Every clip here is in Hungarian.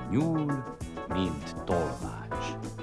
nyúl, mint tolmács.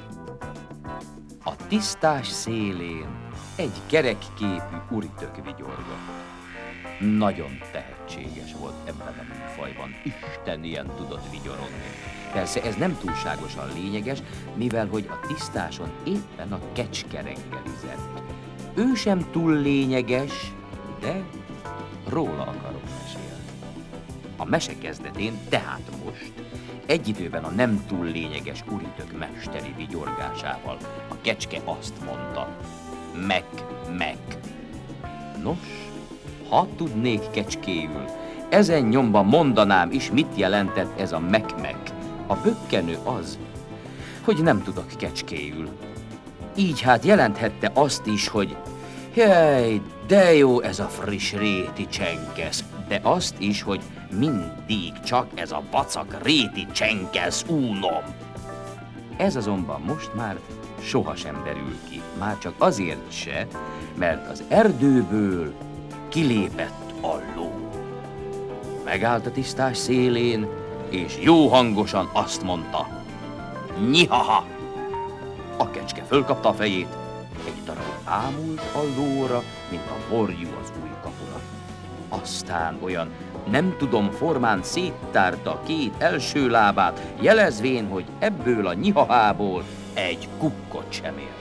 A tisztás szélén egy kerekképű uritök vigyorgott. Nagyon tehetséges volt ebben a műfajban, Isten ilyen tudott vigyorogni. Persze ez nem túlságosan lényeges, mivel hogy a tisztáson éppen a kecske reggelizett. Ő sem túl lényeges, de róla akarok mesélni. A mese kezdetén, tehát most, egy időben a nem túl lényeges uritök mesteri vigyorgásával a kecske azt mondta: meg. Nos, ha tudnék kecskéül, ezen nyomban mondanám is, mit jelentett ez a meg. A bökkenő az, hogy nem tudok kecskéül. Így hát jelenthette azt is, hogy jaj, de jó ez a friss réti csenkesz, de azt is, hogy mindig csak ez a vacak réti csenkesz unom. Ez azonban most már sohasem derül ki, már csak azért se, mert az erdőből kilépett a ló. Megállt a tisztás szélén, és jó hangosan azt mondta: nyihaha! A kecske fölkapta a fejét, egy darabig ámult a lóra, mint a borjú az újkapura. Aztán olyan nem tudom formán széttárta két első lábát, jelezvén, hogy ebből a nyihahából egy kukkot sem ért.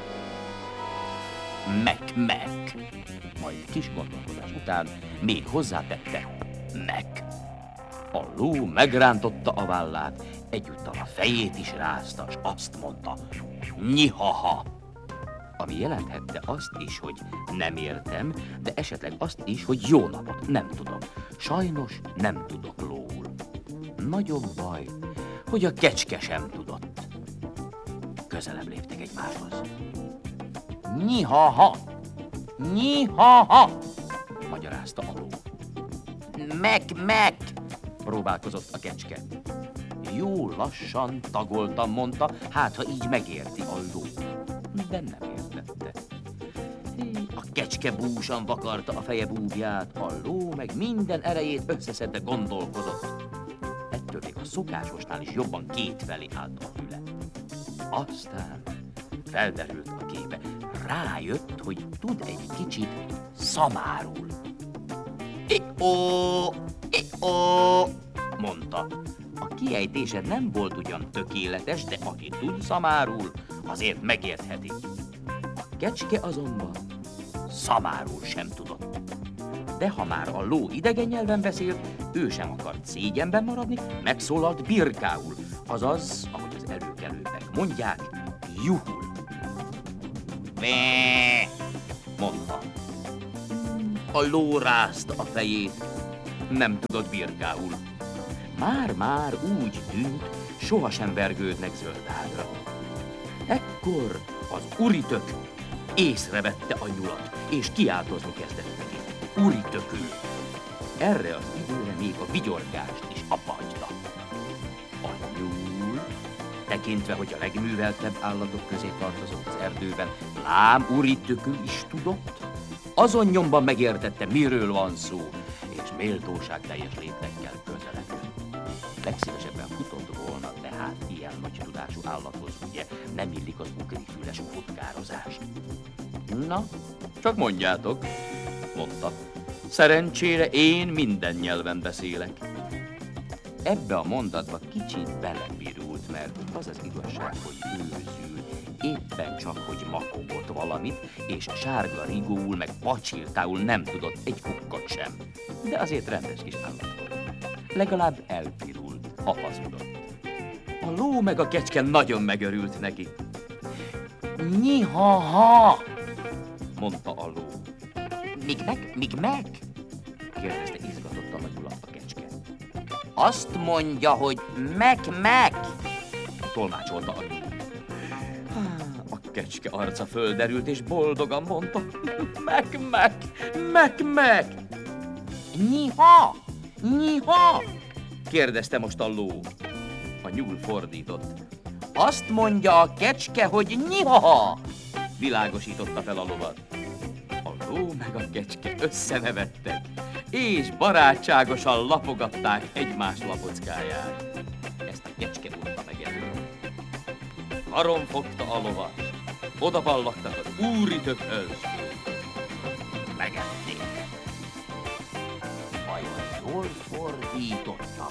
Meg. Majd kis gondolkodás után még hozzátette: meg. A ló megrántotta a vállát, egyúttal a fejét is rázta, s azt mondta: nyihaha! Ami jelenthette azt is, hogy nem értem, de esetleg azt is, hogy jó napot, nem tudom. Sajnos nem tudok lóul. Nagyobb baj, hogy a kecske sem tudott. Közelebb léptek egymáshoz. Nyihaha! Magyarázta a ló. Meg! Próbálkozott a kecske. Jó lassan tagoltan mondta, hát ha így megérti a ló. De nem értette. A kecske búsan vakarta a feje búbját, a ló meg minden erejét összeszedve gondolkozott. Ettől még a szokásosnál is jobban kétfelé állt a füle. Aztán felderült a képe. Rájött, hogy tud egy kicsit szamárul. Mondta. A kiejtése nem volt ugyan tökéletes, de aki tud szamárul, azért megértheti. A kecske azonban szamárul sem tudott. De ha már a ló idegen nyelven beszélt, ő sem akart szégyenben maradni, megszólalt birkául, azaz, ahogy az előkelőek mondják, juhul. Bé, mondta. A ló rázta a fejét, nem tudott birkául. Már úgy tűnt, sohasem vergődnek zöldágra. Ekkor az uritök észrevette a nyulat, és kiáltozni kezdett neki. Uritökül. Erre az időre még a vigyorgást is abbahagyta. A nyúl, tekintve, hogy a legműveltebb állatok közé tartozott az erdőben, lám uritökül is tudott, azon nyomban megértette, miről van szó, és méltóságteljes léptekkel közeledett. Legszívesebben futott volna, tehát ilyen nagy tudású állathoz ugye nem illik az ugrifüles futkározás. Na, csak mondjátok, mondta. Szerencsére én minden nyelven beszélek. Ebbe a mondatba kicsit belebirult, mert az az igazság, hogy őzül, éppen csak, hogy makogott valamit, és sárga rigóul, meg pacsiltául nem tudott egy kukkot sem. De azért rendes kis állat volt. Legalább elpirult, ha hazudott. A ló meg a kecske nagyon megörült neki. Nyihaha! Mondta a ló. Míg meg? Kérdezte izgatottan a nyulat a kecske. Azt mondja, hogy meg! Tolmácsolta a ló. A kecske arca földerült, és boldogan mondta. Meg! Nyiha! Kérdezte most a ló. A nyúl fordított. Azt mondja a kecske, hogy nyiha! Világosította fel a lovat. A ló meg a kecske összenevettek. és barátságosan lapogatták egymás lapockáját. Ezt a kecske mondta meg elő. Karon fogta a lovat, odaballagtak az úritökhöz. Megették. Vajon jól fordítottam